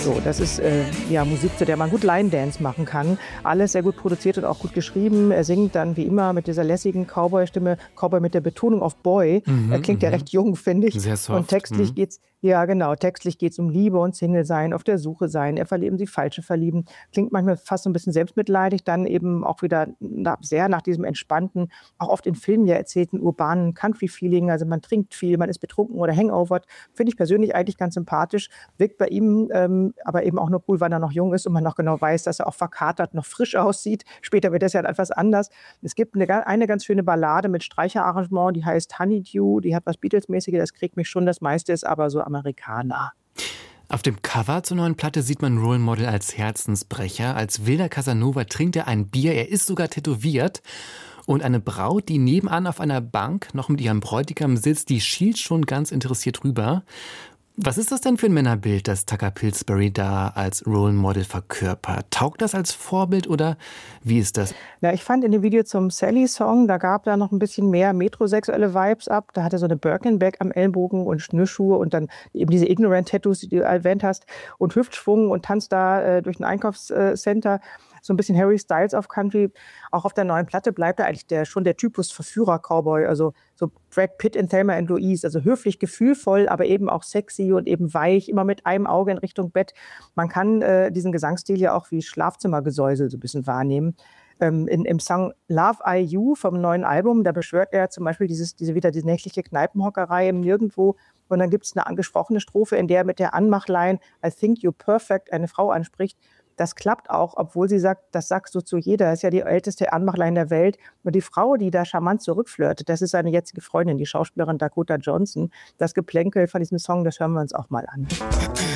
So, das ist ja Musik, zu der man gut Line-Dance machen kann. Alles sehr gut produziert und auch gut geschrieben. Er singt dann wie immer mit dieser lässigen Cowboy-Stimme, Cowboy mit der Betonung auf Boy. Er klingt ja recht jung, finde ich. Sehr Und soft. textlich geht's um Liebe und Single sein, auf der Suche sein, er verlieben, sie falsche verlieben. Klingt manchmal fast so ein bisschen selbstmitleidig, dann eben auch wieder sehr nach diesem entspannten, auch oft in Filmen ja erzählten urbanen Country-Feeling. Also man trinkt viel, man ist betrunken oder hangovert. Finde ich persönlich eigentlich ganz sympathisch. Wirkt bei ihm aber eben auch nur cool, weil er noch jung ist und man noch genau weiß, dass er auch verkatert noch frisch aussieht. Später wird das ja etwas anders. Es gibt eine ganz schöne Ballade mit Streicherarrangement, die heißt Honeydew. Die hat was Beatles-mäßiges, das kriegt mich schon. Das meiste ist aber so Amerikaner. Auf dem Cover zur neuen Platte sieht man Role Model als Herzensbrecher. Als wilder Casanova trinkt er ein Bier. Er ist sogar tätowiert. Und eine Braut, die nebenan auf einer Bank noch mit ihrem Bräutigam sitzt, die schielt schon ganz interessiert rüber. Was ist das denn für ein Männerbild, das Tucker Pillsbury da als Role Model verkörpert? Taugt das als Vorbild oder wie ist das? Ja, ich fand in dem Video zum Sally-Song, da gab da noch ein bisschen mehr metrosexuelle Vibes ab. Da hat er so eine Birkenbag am Ellenbogen und Schnürschuhe und dann eben diese Ignorant-Tattoos, die du erwähnt hast, und Hüftschwung und tanzt da durch ein Einkaufscenter. So ein bisschen Harry Styles auf Country. Auch auf der neuen Platte bleibt er eigentlich schon der Typus Verführer-Cowboy. Also so Brad Pitt in Thelma and Louise. Also höflich, gefühlvoll, aber eben auch sexy und eben weich, immer mit einem Auge in Richtung Bett. Man kann diesen Gesangsstil ja auch wie Schlafzimmergesäusel so ein bisschen wahrnehmen. Im Song Love I You vom neuen Album, da beschwört er zum Beispiel diese nächtliche Kneipenhockerei im Nirgendwo. Und dann gibt es eine angesprochene Strophe, in der er mit der Anmachline I think you're perfect eine Frau anspricht. Das klappt auch, obwohl sie sagt, das sagst du zu jeder. Das ist ja die älteste Anmachlein der Welt. Und die Frau, die da charmant zurückflirtet, das ist seine jetzige Freundin, die Schauspielerin Dakota Johnson. Das Geplänkel von diesem Song, das hören wir uns auch mal an.